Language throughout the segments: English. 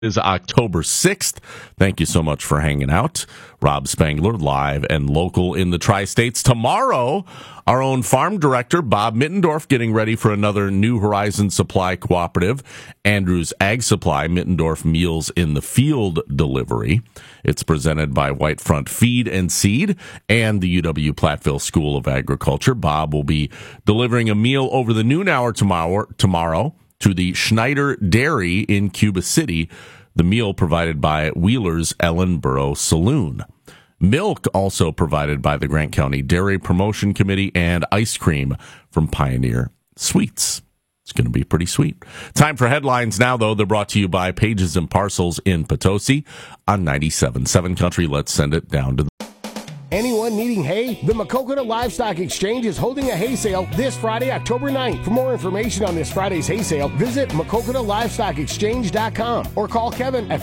Is October 6th. Thank you so much for hanging out. Rob Spangler, live and local in the Tri-States. Tomorrow, our own farm director, Bob Mittendorf, getting ready for another New Horizon Supply Cooperative, Andrews Ag Supply, Mittendorf Meals in the Field delivery. It's presented by Whitefront Feed and Seed and the UW-Platteville School of Agriculture. Bob will be delivering a meal over the noon hour tomorrow to the Schneider Dairy in Cuba City, the meal provided by Wheeler's Ellenboro Saloon. Milk also provided by the Grant County Dairy Promotion Committee, and ice cream from Pioneer Sweets. It's going to be pretty sweet. Time for headlines now, though. They're brought to you by Pages and Parcels in Potosi on 97.7 Country. Let's send it down to the... Anyone needing hay? The Maquoketa Livestock Exchange is holding a hay sale this Friday, October 9th. For more information on this Friday's hay sale, visit MaquoketaLivestockExchange.com or call Kevin at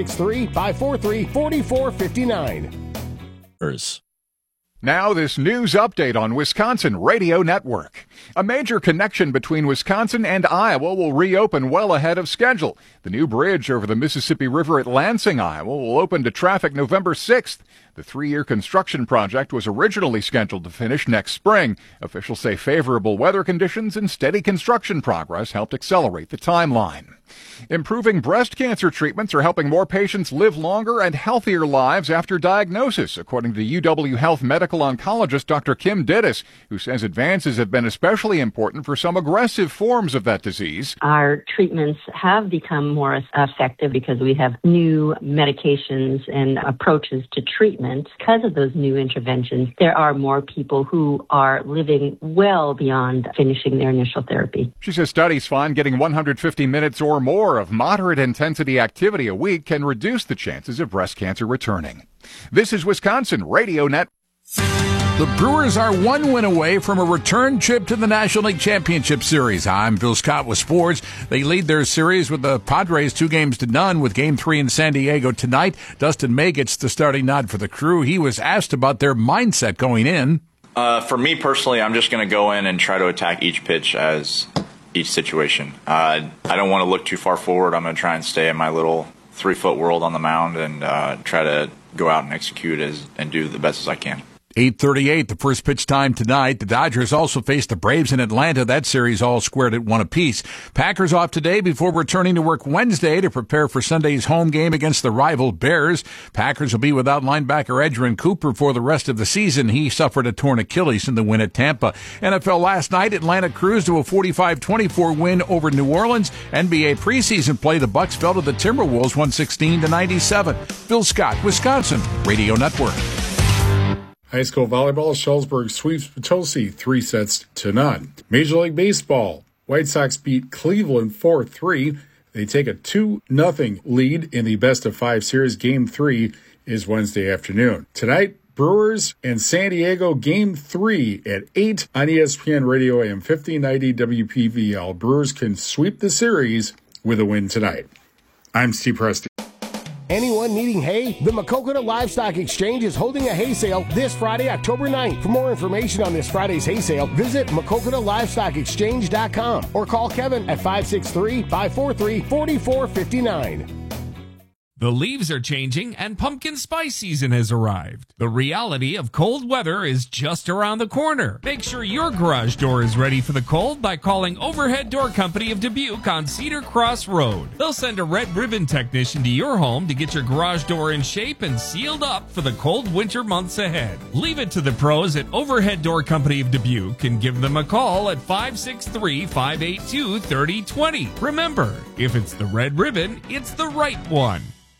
563-543-4459. Now this news update on Wisconsin Radio Network. A major connection between Wisconsin and Iowa will reopen well ahead of schedule. The new bridge over the Mississippi River at Lansing, Iowa will open to traffic November 6th. The 3-year construction project was originally scheduled to finish next spring. Officials say favorable weather conditions and steady construction progress helped accelerate the timeline. Improving breast cancer treatments are helping more patients live longer and healthier lives after diagnosis, according to UW Health medical oncologist Dr. Kim Dittis, who says advances have been especially important for some aggressive forms of that disease. Our treatments have become more effective because we have new medications and approaches to treatment. Because of those new interventions, there are more people who are living well beyond finishing their initial therapy. She says studies find getting 150 minutes or more of moderate intensity activity a week can reduce the chances of breast cancer returning. This is Wisconsin Radio Net. The Brewers are one win away from a return trip to the National League Championship Series. I'm Bill Scott with sports. They lead their series with the Padres 2-0 with Game 3 in San Diego tonight. Dustin May gets the starting nod for the Crew. He was asked about their mindset going in. For me personally, I'm just going to go in and try to attack each pitch as each situation. I don't want to look too far forward. I'm going to try and stay in my little 3-foot world on the mound and try to go out and execute and do the best as I can. 8:38, the first pitch time tonight. The Dodgers also face the Braves in Atlanta. That series all squared at 1 apiece. Packers off today before returning to work Wednesday to prepare for Sunday's home game against the rival Bears. Packers will be without linebacker Edgerrin Cooper for the rest of the season. He suffered a torn Achilles in the win at Tampa. NFL last night, Atlanta cruised to a 45-24 win over New Orleans. NBA preseason play, the Bucks fell to the Timberwolves 116-97. Bill Scott, Wisconsin Radio Network. High school volleyball, Shullsburg sweeps Potosi 3-0. Major League Baseball, White Sox beat Cleveland 4-3. They take a 2-0 lead in the best-of-5 series. Game 3 is Wednesday afternoon. Tonight, Brewers and San Diego Game 3 at 8 on ESPN Radio AM 1590 WPVL. Brewers can sweep the series with a win tonight. I'm Steve Preston. Anyone needing hay? The Maquoketa Livestock Exchange is holding a hay sale this Friday, October 9th. For more information on this Friday's hay sale, visit MaquoketaLivestockExchange.com or call Kevin at 563-543-4459. The leaves are changing and pumpkin spice season has arrived. The reality of cold weather is just around the corner. Make sure your garage door is ready for the cold by calling Overhead Door Company of Dubuque on Cedar Cross Road. They'll send a red ribbon technician to your home to get your garage door in shape and sealed up for the cold winter months ahead. Leave it to the pros at Overhead Door Company of Dubuque and give them a call at 563-582-3020. Remember, if it's the red ribbon, it's the right one.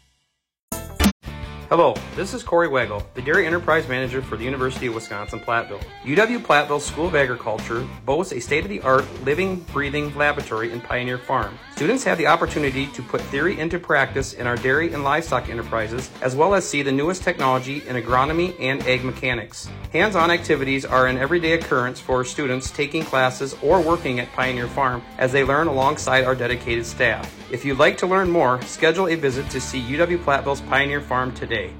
Hello, this is Corey Waggle, the Dairy Enterprise Manager for the University of Wisconsin-Platteville. UW-Platteville School of Agriculture boasts a state-of-the-art living, breathing laboratory in Pioneer Farm. Students have the opportunity to put theory into practice in our dairy and livestock enterprises, as well as see the newest technology in agronomy and ag mechanics. Hands-on activities are an everyday occurrence for students taking classes or working at Pioneer Farm as they learn alongside our dedicated staff. If you'd like to learn more, schedule a visit to see UW-Platteville's Pioneer Farm today.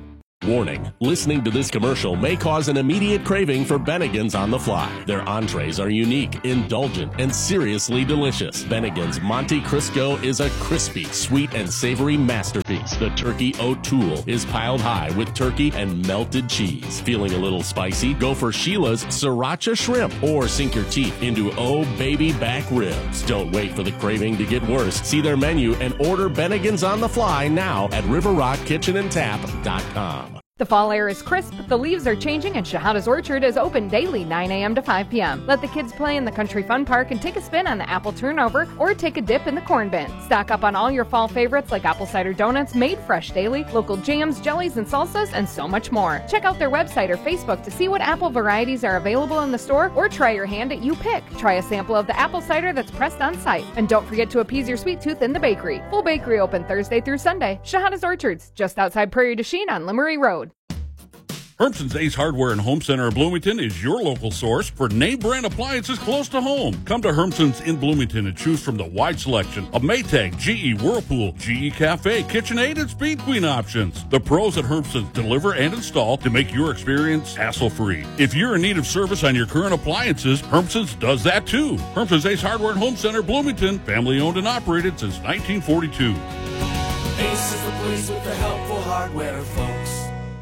Warning, listening to this commercial may cause an immediate craving for Bennigan's on the fly. Their entrees are unique, indulgent, and seriously delicious. Bennigan's Monte Crisco is a crispy, sweet, and savory masterpiece. The turkey O'Toole is piled high with turkey and melted cheese. Feeling a little spicy? Go for Sheila's Sriracha Shrimp or sink your teeth into Oh Baby Back Ribs. Don't wait for the craving to get worse. See their menu and order Bennigan's on the fly now at riverrockkitchenandtap.com. The fall air is crisp, the leaves are changing, and Shahada's Orchard is open daily 9 a.m. to 5 p.m. Let the kids play in the Country Fun Park and take a spin on the apple turnover or take a dip in the corn bin. Stock up on all your fall favorites like apple cider donuts made fresh daily, local jams, jellies, and salsas, and so much more. Check out their website or Facebook to see what apple varieties are available in the store or try your hand at You Pick. Try a sample of the apple cider that's pressed on site. And don't forget to appease your sweet tooth in the bakery. Full bakery open Thursday through Sunday. Shahada's Orchards, just outside Prairie du Chien on Limerick Road. Hermson's Ace Hardware and Home Center of Bloomington is your local source for name brand appliances close to home. Come to Hermson's in Bloomington and choose from the wide selection of Maytag, GE, Whirlpool, GE Cafe, KitchenAid, and Speed Queen options. The pros at Hermson's deliver and install to make your experience hassle-free. If you're in need of service on your current appliances, Hermson's does that too. Hermson's Ace Hardware and Home Center, Bloomington, family owned and operated since 1942. Ace is the place with the helpful hardware, folks.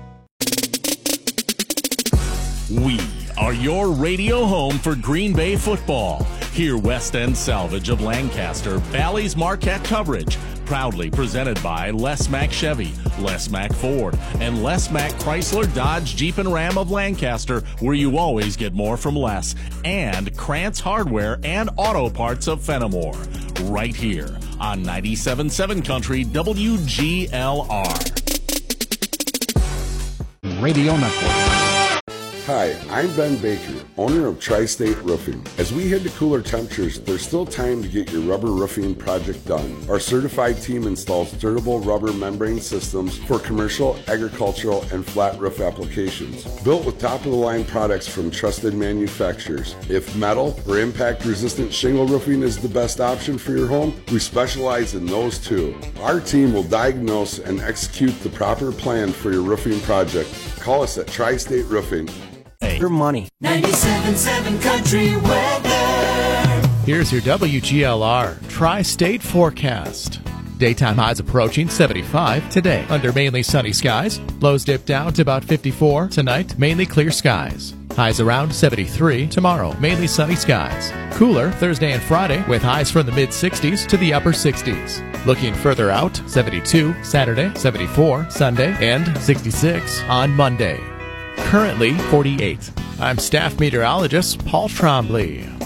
We are your radio home for Green Bay football. Hear West End Salvage of Lancaster, Valley's Marquette coverage. Proudly presented by Les Mack Chevy, Les Mack Ford, and Les Mack Chrysler, Dodge, Jeep, and Ram of Lancaster, where you always get more from less. And Krantz Hardware and Auto Parts of Fenimore. Right here on 97.7 Country WGLR. Radio Network. Hi, I'm Ben Baker, owner of Tri-State Roofing. As we head to cooler temperatures, there's still time to get your rubber roofing project done. Our certified team installs durable rubber membrane systems for commercial, agricultural, and flat roof applications. Built with top-of-the-line products from trusted manufacturers. If metal or impact-resistant shingle roofing is the best option for your home, we specialize in those too. Our team will diagnose and execute the proper plan for your roofing project. Call us at Tri-State Roofing. Your money. 97.7 Country Weather. Here's your WGLR Tri-State forecast. Daytime highs approaching 75 today under mainly sunny skies. Lows dip down to about 54 tonight, mainly clear skies. Highs around 73 tomorrow, mainly sunny skies. Cooler Thursday and Friday with highs from the mid-60s to the upper 60s. Looking further out, 72 Saturday, 74 Sunday, and 66 on Monday. Currently 48. I'm staff meteorologist Paul Trombley.